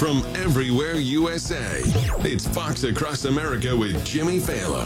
from everywhere USA. It's Fox Across America with Jimmy Fallon.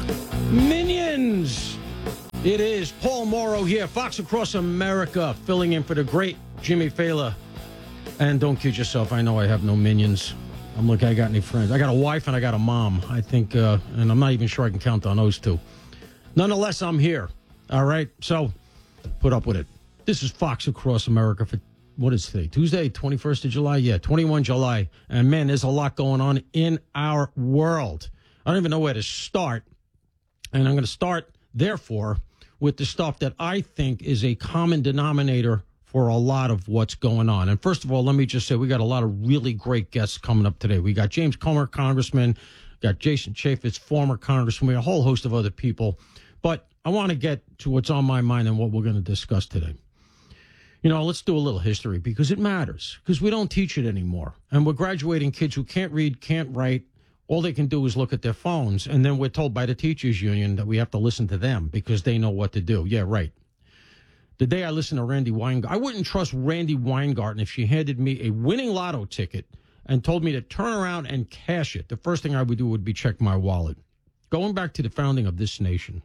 Minions! It is Paul Morrow here, Fox Across America, filling in for the great Jimmy Fallon. And don't kid yourself, I know I have no minions. I'm looking, I got any friends. I got a wife and I got a mom, I think, and I'm not even sure I can count on those two. Nonetheless, I'm here. All right, so put up with it. This is Fox Across America for, what is today? Tuesday, 21st of July? Yeah, 21 July. And man, there's a lot going on in our world. I don't even know where to start. And I'm going to start, therefore, with the stuff that I think is a common denominator for a lot of what's going on. And first of all, let me just say we got a lot of really great guests coming up today. We got James Comer, Congressman, got Jason Chaffetz, former Congressman, we got a whole host of other people. But I want to get to what's on my mind and what we're going to discuss today. You know, let's do a little history because it matters, because we don't teach it anymore. And we're graduating kids who can't read, can't write. All they can do is look at their phones. And then we're told by the teachers union that we have to listen to them because they know what to do. Yeah, right. The day I listened to Randi Weingarten, I wouldn't trust Randi Weingarten if she handed me a winning lotto ticket and told me to turn around and cash it. The first thing I would do would be check my wallet. Going back to the founding of this nation,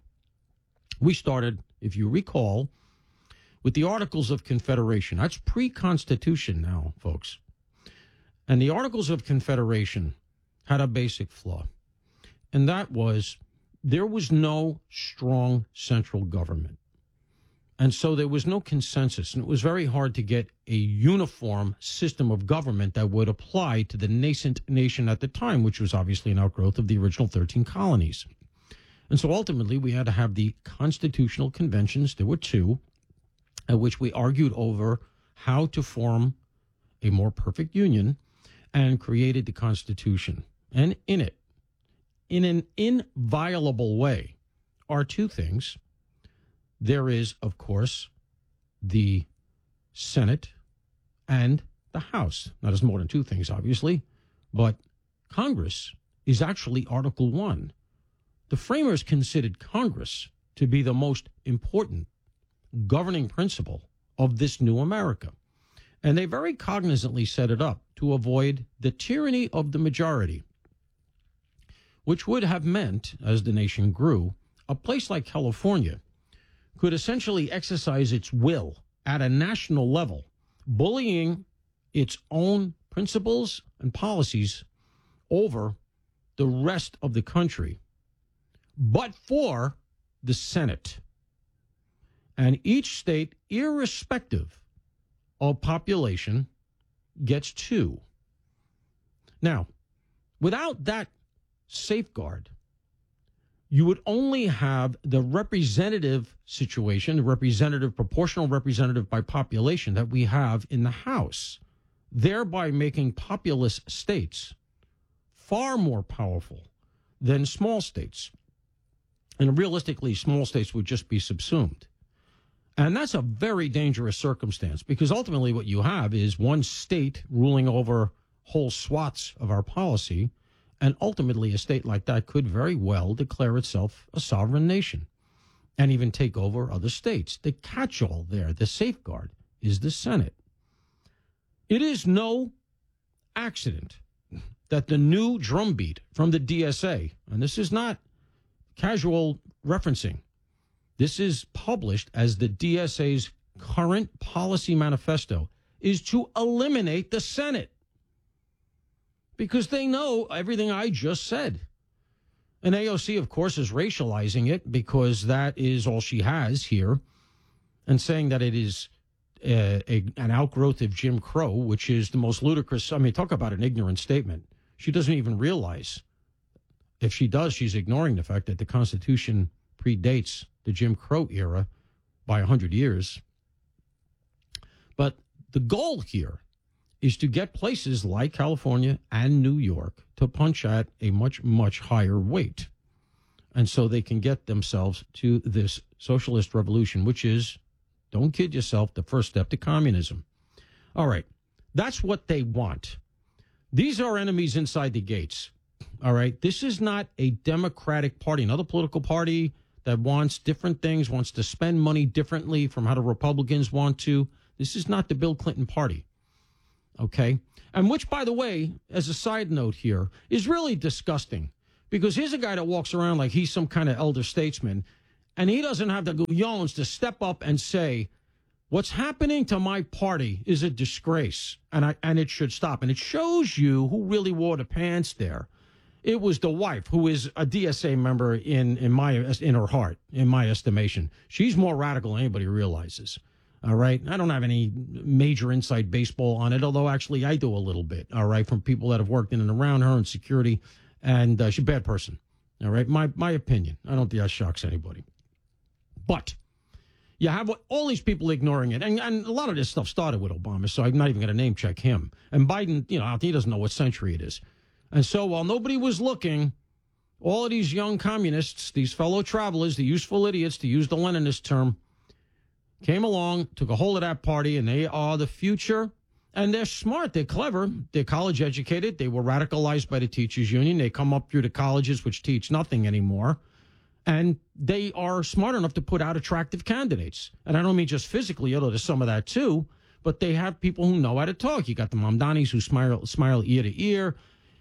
we started, if you recall, with the Articles of Confederation. That's pre-Constitution now, folks. And the Articles of Confederation had a basic flaw, and that was there was no strong central government. And so there was no consensus, and it was very hard to get a uniform system of government that would apply to the nascent nation at the time, which was obviously an outgrowth of the original 13 colonies. And so ultimately, we had to have the constitutional conventions. There were two, at which we argued over how to form a more perfect union and created the Constitution. And in it, in an inviolable way, are two things. There is, of course, the Senate and the House. Now, there's more than two things, obviously, but Congress is actually Article 1. The framers considered Congress to be the most important governing principle of this new America. And they very cognizantly set it up to avoid the tyranny of the majority, which would have meant, as the nation grew, a place like California could essentially exercise its will at a national level, bullying its own principles and policies over the rest of the country, but for the Senate. And each state, irrespective of population, gets two. Now, without that safeguard, you would only have the representative situation, the representative, proportional representative by population that we have in the House, thereby making populous states far more powerful than small states. And realistically, small states would just be subsumed. And that's a very dangerous circumstance because ultimately what you have is one state ruling over whole swaths of our policy. And ultimately, a state like that could very well declare itself a sovereign nation and even take over other states. The catch-all there, the safeguard, is the Senate. It is no accident that the new drumbeat from the DSA, and this is not casual referencing, this is published as the DSA's current policy manifesto, is to eliminate the Senate. Because they know everything I just said. And AOC, of course, is racializing it because that is all she has here and saying that it is an outgrowth of Jim Crow, which is the most ludicrous. I mean, talk about an ignorant statement. She doesn't even realize. If she does, she's ignoring the fact that the Constitution predates the Jim Crow era by 100 years. But the goal here is to get places like California and New York to punch at a much, much higher weight. And so they can get themselves to this socialist revolution, which is, don't kid yourself, the first step to communism. All right, that's what they want. These are enemies inside the gates. All right, this is not a Democratic Party, another political party that wants different things, wants to spend money differently from how the Republicans want to. This is not the Bill Clinton party. okay? And which, by the way, as a side note here, is really disgusting. Because here's a guy that walks around like he's some kind of elder statesman, and he doesn't have the guillons to step up and say, what's happening to my party is a disgrace, and it should stop. And it shows you who really wore the pants there. It was the wife, who is a DSA member in her heart, in my estimation. She's more radical than anybody realizes. All right. I don't have any major inside baseball on it, although actually I do a little bit. All right. From people that have worked in and around her in security. And she's a bad person. All right. My opinion. I don't think that shocks anybody. But you have all these people ignoring it. And a lot of this stuff started with Obama. So I'm not even going to name check him. And Biden, he doesn't know what century it is. And so while nobody was looking, all of these young communists, these fellow travelers, the useful idiots, to use the Leninist term, came along, took a hold of that party, and they are the future. And they're smart. They're clever. They're college educated. They were radicalized by the teachers union. They come up through the colleges, which teach nothing anymore. And they are smart enough to put out attractive candidates. And I don't mean just physically, although there's some of that too, but they have people who know how to talk. You got the Mamdanis who smile ear to ear.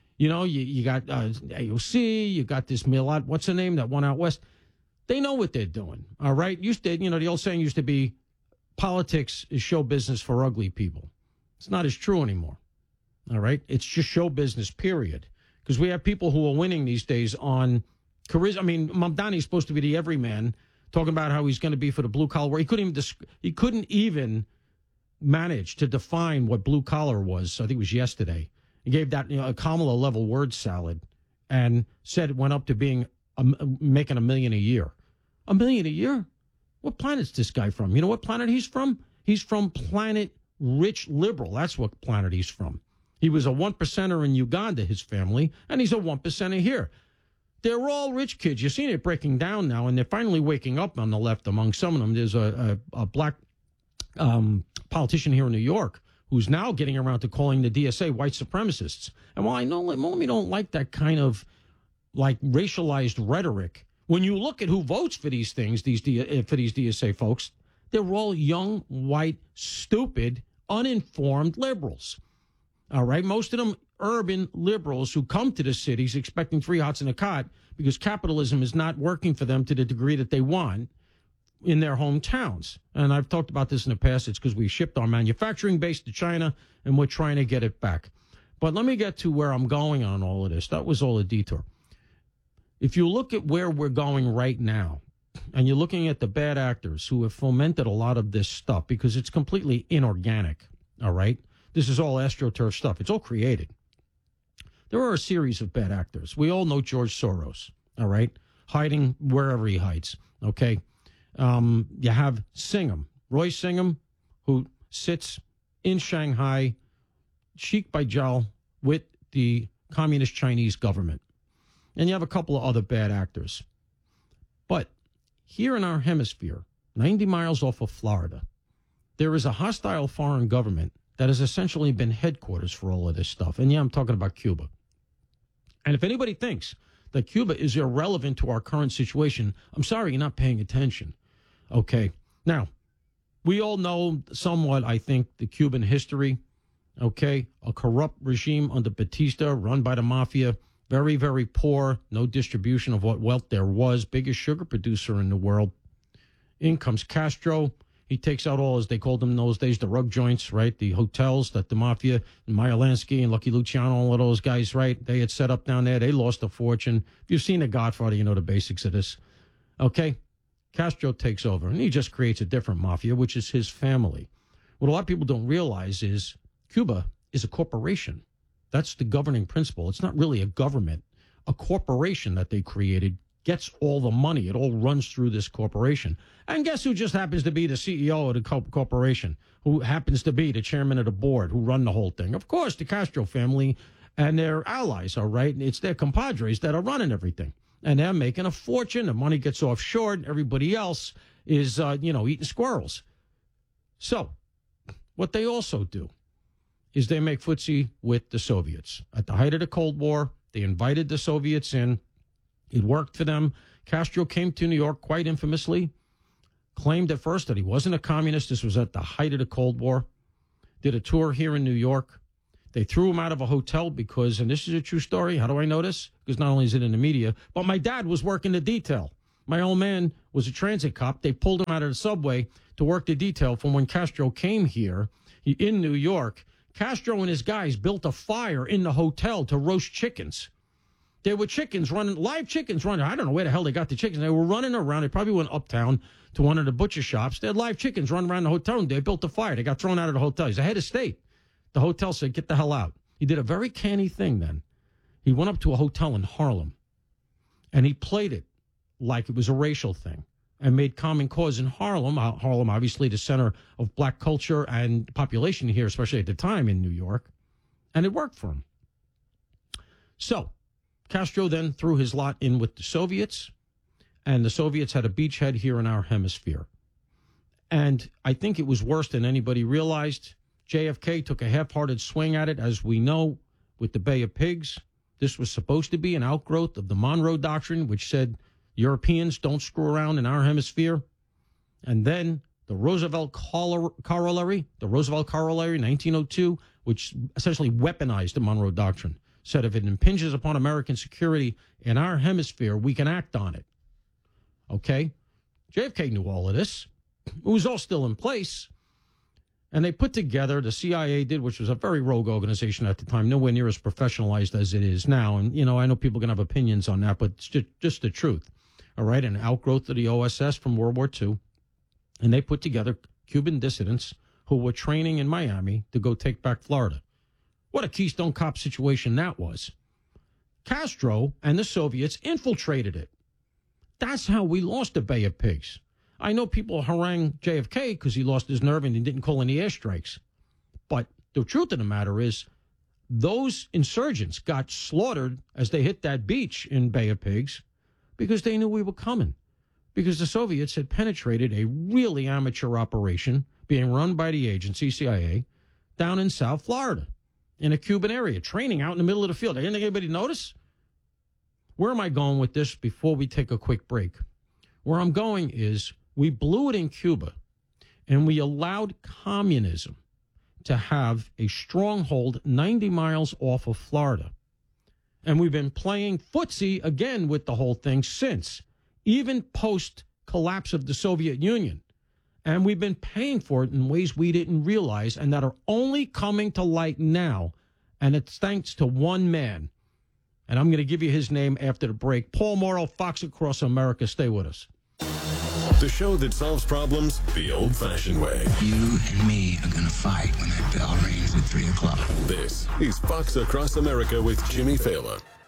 You got AOC. You got this Milad. What's her name? That one out west. They know what they're doing, all right? The old saying used to be, politics is show business for ugly people. It's not as true anymore, all right? It's just show business, period. Because we have people who are winning these days on charisma. I mean, Mamdani's supposed to be the everyman, talking about how he's going to be for the blue-collar war. He couldn't even manage to define what blue-collar was. I think it was yesterday. He gave that a Kamala-level word salad and said it went up to being making $1 million a year. $1 million a year? What planet's this guy from? You know what planet he's from? He's from planet rich liberal. That's what planet he's from. He was a 1%er in Uganda, his family, and he's a 1%er here. They're all rich kids. You've seen it breaking down now, and they're finally waking up on the left among some of them. There's a black politician here in New York who's now getting around to calling the DSA white supremacists. And while I know we don't like that kind of like racialized rhetoric, when you look at who votes for these things, for these DSA folks, they're all young, white, stupid, uninformed liberals. All right? Most of them urban liberals who come to the cities expecting 3 hots and a cot because capitalism is not working for them to the degree that they want in their hometowns. And I've talked about this in the past. It's because we shipped our manufacturing base to China, and we're trying to get it back. But let me get to where I'm going on all of this. That was all a detour. If you look at where we're going right now, and you're looking at the bad actors who have fomented a lot of this stuff because it's completely inorganic, all right? This is all astroturf stuff. It's all created. There are a series of bad actors. We all know George Soros, all right? Hiding wherever he hides, okay? You have Singham, Roy Singham, who sits in Shanghai, cheek by jowl with the communist Chinese government. And you have a couple of other bad actors. But here in our hemisphere, 90 miles off of Florida, there is a hostile foreign government that has essentially been headquarters for all of this stuff. And yeah, I'm talking about Cuba. And if anybody thinks that Cuba is irrelevant to our current situation, I'm sorry, you're not paying attention. Okay. Now, we all know somewhat, I think, the Cuban history. Okay. A corrupt regime under Batista, run by the mafia. Very, very poor. No distribution of what wealth there was. Biggest sugar producer in the world. In comes Castro. He takes out all, as they called them in those days, the rug joints, right? The hotels that the mafia, and Meyer Lansky and Lucky Luciano, all of those guys, right? They had set up down there. They lost a fortune. If you've seen The Godfather, you know the basics of this. Okay? Castro takes over, and he just creates a different mafia, which is his family. What a lot of people don't realize is Cuba is a corporation. That's the governing principle. It's not really a government. A corporation that they created gets all the money. It all runs through this corporation. And guess who just happens to be the CEO of the corporation, who happens to be the chairman of the board, who run the whole thing? Of course, the Castro family and their allies are right. It's their compadres that are running everything. And they're making a fortune. The money gets offshore. And everybody else is, eating squirrels. So what they also do is they make footsie with the Soviets. At the height of the Cold War, they invited the Soviets in. It worked for them. Castro came to New York quite infamously, claimed at first that he wasn't a communist. This was at the height of the Cold War. Did a tour here in New York, They threw him out of a hotel because, and this is a true story. How do I know this? Because not only is it in the media, but my dad was working the detail. My old man was a transit cop. They pulled him out of the subway to work the detail from when Castro came here in New York. Castro and his guys built a fire in the hotel to roast chickens. There were chickens running, live chickens running. I don't know where the hell they got the chickens. They were running around. They probably went uptown to one of the butcher shops. They had live chickens running around the hotel, and they built a fire. They got thrown out of the hotel. He's the head of state. The hotel said, get the hell out. He did a very canny thing then. He went up to a hotel in Harlem, and he played it like it was a racial thing and made common cause in Harlem. Harlem, obviously, the center of black culture and population here, especially at the time in New York. And it worked for him. So Castro then threw his lot in with the Soviets, and the Soviets had a beachhead here in our hemisphere. And I think it was worse than anybody realized. JFK took a half-hearted swing at it, as we know, with the Bay of Pigs. This was supposed to be an outgrowth of the Monroe Doctrine, which said Europeans don't screw around in our hemisphere. And then the Roosevelt Corollary, 1902, which essentially weaponized the Monroe Doctrine, said if it impinges upon American security in our hemisphere, we can act on it. Okay? JFK knew all of this. It was all still in place. And they put together, the CIA did, which was a very rogue organization at the time, nowhere near as professionalized as it is now. And, you know, I know people can have opinions on that, but it's just the truth. All right? An outgrowth of the OSS from World War II. And they put together Cuban dissidents who were training in Miami to go take back Florida. What a Keystone Cop situation that was. Castro and the Soviets infiltrated it. That's how we lost the Bay of Pigs. I know people harangue JFK because he lost his nerve and he didn't call any airstrikes. But the truth of the matter is those insurgents got slaughtered as they hit that beach in Bay of Pigs because they knew we were coming. Because the Soviets had penetrated a really amateur operation being run by the agency, CIA, down in South Florida, in a Cuban area, training out in the middle of the field. Didn't anybody notice? Where am I going with this before we take a quick break? Where I'm going is we blew it in Cuba, and we allowed communism to have a stronghold 90 miles off of Florida. And we've been playing footsie again with the whole thing since, even post-collapse of the Soviet Union. And we've been paying for it in ways we didn't realize and that are only coming to light now. And it's thanks to one man. And I'm going to give you his name after the break. Paul Morrow, Fox Across America. Stay with us. The show that solves problems the old-fashioned way. You and me are going to fight when that bell rings at 3 o'clock. This is Fox Across America with Jimmy Fallon.